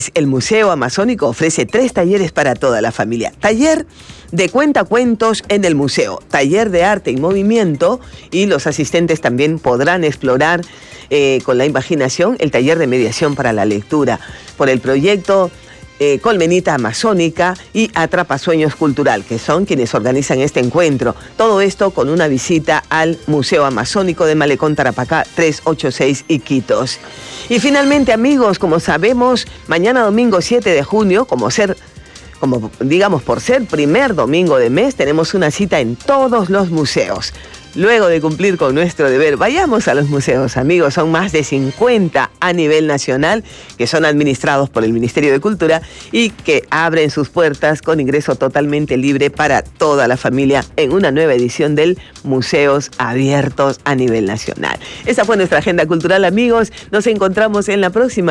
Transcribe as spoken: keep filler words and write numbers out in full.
El Museo Amazónico ofrece tres talleres para toda la familia. Taller de cuentacuentos en el museo, taller de arte y movimiento, y los asistentes también podrán explorar eh, con la imaginación el taller de mediación para la lectura por el proyecto eh, Colmenita Amazónica y Atrapasueños Cultural, que son quienes organizan este encuentro. Todo esto con una visita al Museo Amazónico de Malecón Tarapacá trescientos ochenta y seis Iquitos. Y finalmente, amigos, como sabemos, mañana domingo siete de junio, como ser, como digamos por ser primer domingo de mes, tenemos una cita en todos los museos. Luego de cumplir con nuestro deber, vayamos a los museos, amigos. Son más de cincuenta a nivel nacional que son administrados por el Ministerio de Cultura y que abren sus puertas con ingreso totalmente libre para toda la familia en una nueva edición del Museos Abiertos a nivel nacional. Esa fue nuestra agenda cultural, amigos. Nos encontramos en la próxima.